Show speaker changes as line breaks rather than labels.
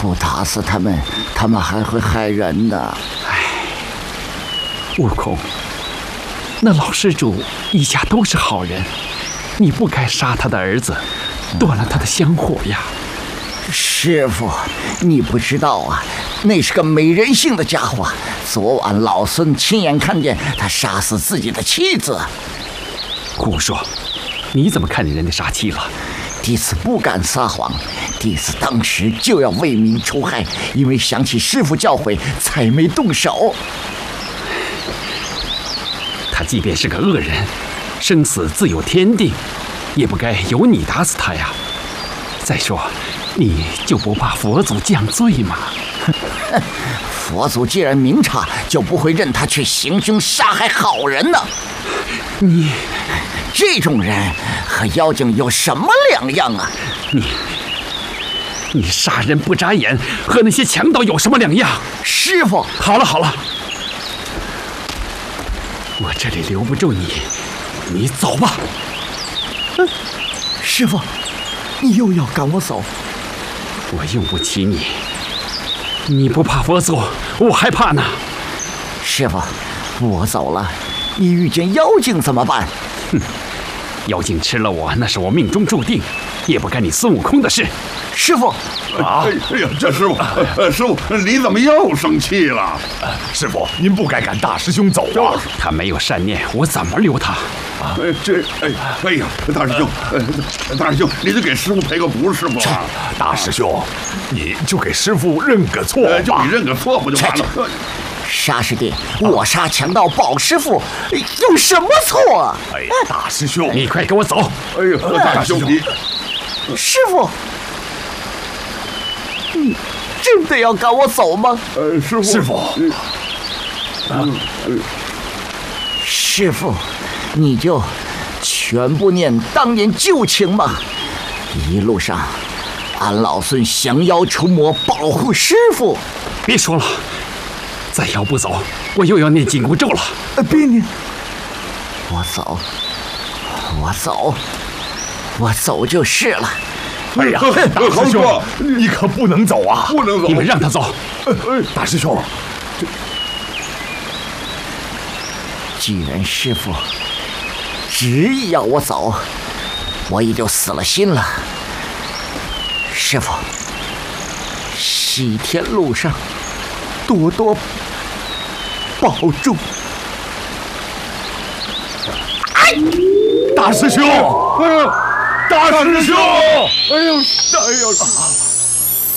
不打死他们，他们还会害人的。
悟空，那老施主一家都是好人，你不该杀他的儿子，断了他的香火呀。
师傅，你不知道啊，那是个没人性的家伙。昨晚老孙亲眼看见他杀死自己的妻子。
胡说！你怎么看见人家杀妻了？
弟子不敢撒谎，弟子当时就要为民除害，因为想起师傅教诲，才没动手。
他即便是个恶人，生死自有天定，也不该由你打死他呀。再说，你就不怕佛祖降罪吗？
佛祖既然明察，就不会任他去行凶杀害好人呢。
你
这种人和妖精有什么两样啊？
你杀人不眨眼，和那些强盗有什么两样？
师傅，
好了好了，我这里留不住你，你走吧。
师傅，你又要赶我走？
我用不起你，你不怕佛祖，我还怕呢。
师傅，我走了，你遇见妖精怎么办？
哼，妖精吃了我，那是我命中注定，也不干你孙悟空的事。
师傅，
哎呀，这师傅，师傅，你怎么又生气了？
师傅，您不该赶大师兄走啊！
他没有善念，我怎么留他？
哎呀，大师兄，大师兄，你就给师傅赔个不是吧？
大师兄，你就给师傅认个错吧。
就你认个错不就完了？
沙师弟，我杀强盗保师傅，有什么错啊？
哎呀，大师兄，
你快给我走！
哎呀，大师兄，你
师傅，你真的要赶我走吗？
师傅，
师傅，你就全部念当年旧情吧。一路上，俺老孙降妖除魔，保护师傅。
别说了，再要不走，我又要念紧箍咒了。
别念，我走，我走，我走就是了。
哎呀，大师兄，你可不能走啊！
不能走！
你们让他走。
大师兄，
既然师傅执意要我走，我也就死了心了。师傅，西天路上多多保重。
大师兄，大师兄，哎呦，